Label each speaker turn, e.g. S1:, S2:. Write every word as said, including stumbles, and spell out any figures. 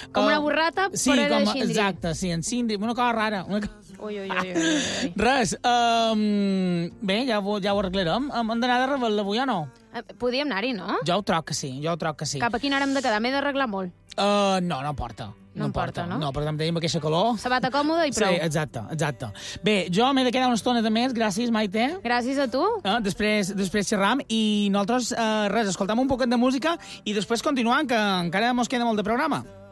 S1: Com una borrata,
S2: sí,
S1: però era
S2: com,
S1: de Xindri.
S2: Exacte, sí, en Xindri, una cosa rara. Una...
S1: Ui, ui, ui, ui, ui.
S2: Res, um, bé, ja ho, ja ho arreglarem. Hem d'anar de rebel avui o no?
S1: Podíem anar-hi, no?
S2: Jo ho troc que sí, jo ho troc que sí.
S1: Cap a quina hora hem de quedar? M'he d'arreglar molt.
S2: Uh, no, no porta.
S1: No, no importa, no?
S2: No, perquè em tenim aquesta calor.
S1: Sabata còmoda i prou.
S2: Sí, exacte, exacte. Bé, jo m'he de quedar una estona de més. Gràcies, Maite.
S1: Gràcies a tu.
S2: Uh, després, després xerram i nosaltres, uh, res, escoltam un poquet de música i després continuant, que encara mos queda molt de programa.